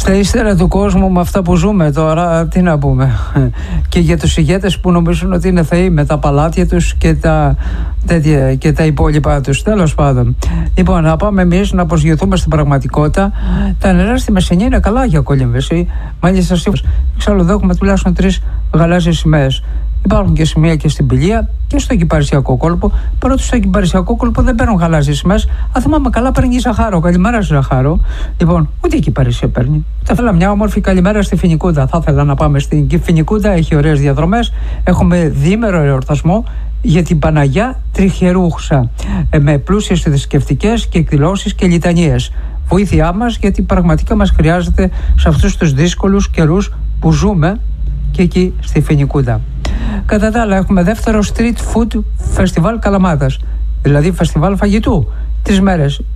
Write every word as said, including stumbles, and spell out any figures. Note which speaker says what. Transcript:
Speaker 1: Στα ύστερα του κόσμου, με αυτά που ζούμε τώρα, τι να πούμε. Και για τους ηγέτες που νομίζουν ότι είναι θεοί με τα παλάτια τους και τα, τέτοια, και τα υπόλοιπα τους. Τέλος πάντων. Λοιπόν, να πάμε εμείς να προσγειωθούμε στην πραγματικότητα. Τα νερά στη Μεσσηνία είναι καλά για κολύμβηση. Μάλιστα, εξάλλου εδώ έχουμε τουλάχιστον τρεις γαλάζιες σημαίες. Υπάρχουν και σημεία και στην Πηλία και στο Κυπαρισιακό κόλπο. Παρότι στο Κυπαρισιακό κόλπο δεν παίρνουν γαλάζιες σημαίες. Αν θυμάμαι καλά, παίρνει η Ζαχάρο. Καλημέρα στη Ζαχάρο. Λοιπόν, ούτε η Κυπαρισία παίρνει. Θα ήθελα μια όμορφη καλημέρα στη Φοινικούντα. Θα ήθελα να πάμε στην Φοινικούντα. Έχει ωραίες διαδρομές. Έχουμε διήμερο εορτασμό για την Παναγιά Τριχερούχσα. Με πλούσιες θρησκευτικές και εκδηλώσεις και λιτανίες. Βοήθειά μας, γιατί πραγματικά μας χρειάζεται σε αυτούς τους δύσκολους καιρούς που ζούμε και εκεί στη Φοινικούντα. Κατά τα άλλα, έχουμε δεύτερο Street Food Festival Καλαμάτας, δηλαδή φεστιβάλ φαγητού. Τρεις μέρες.